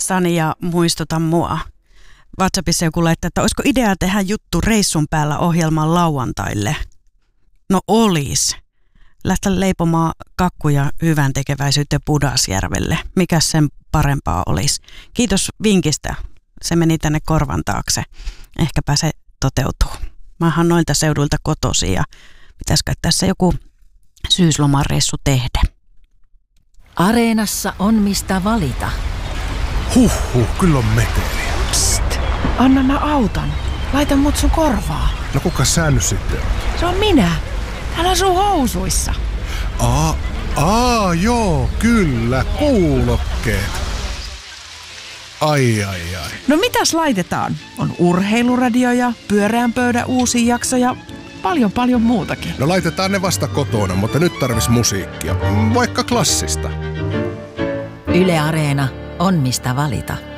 Sani, ja muistuta mua. WhatsAppissa joku laittaa, että olisiko idea tehdä juttu reissun päällä ohjelman lauantaille? No olis. Lähteä leipomaan kakkuja hyvän tekeväisyyteen Pudasjärvelle. Mikäs sen parempaa olisi? Kiitos vinkistä. Se meni tänne korvan taakse. Ehkäpä se toteutuu. Mä oon noilta seudulta kotoisin ja pitäisikö tässä joku syyslomareissu tehdä. Areenassa on mistä valita. Kyllä on meteliä. Psst, anna mä autan. Laita mut sun korvaa. No kuka sä nyt sitten? Se on minä. Täällä on sun housuissa. Joo, kyllä, kuulokkeet. Ai. No mitäs laitetaan? On urheiluradio ja pyöreän pöydän uusi jakso ja paljon muutakin. No laitetaan ne vasta kotona, mutta nyt tarvis musiikkia. Vaikka klassista. Yle Areena on mistä valita.